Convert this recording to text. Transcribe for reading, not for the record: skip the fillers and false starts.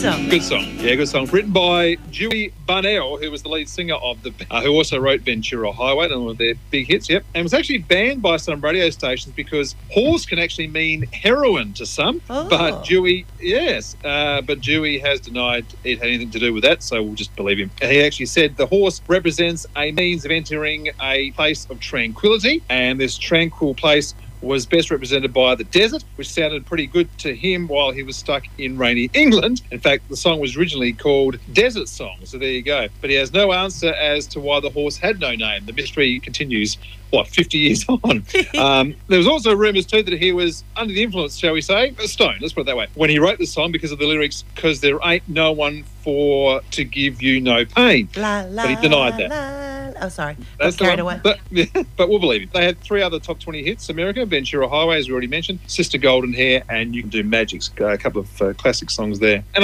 song. Good song. Yeah, good song. Written by Dewey Bunnell, who was the lead singer of the who also wrote Ventura Highway, and one of their big hits, yep. And was actually banned by some radio stations because horse can actually mean heroin to some. Oh. But Dewey, but Dewey has denied it had anything to do with that, so we'll just believe him. He actually said the horse represents a means of entering a place of tranquility, and this tranquil place was best represented by the desert, which sounded pretty good to him while he was stuck in rainy England. In fact, the song was originally called Desert Song, so there you go. But he has no answer as to why the horse had no name. The mystery continues, 50 years on. There was also rumours too that he was under the influence, shall we say, a stone, let's put it that way, when he wrote the song because of the lyrics, because there ain't no one for to give you no pain. But he denied that. Oh, sorry. That's carried away. But we'll believe him. They had 3 other top 20 hits: America, Ventura Highway, as we already mentioned, Sister Golden Hair, and You Can Do Magic's a couple of classic songs there. And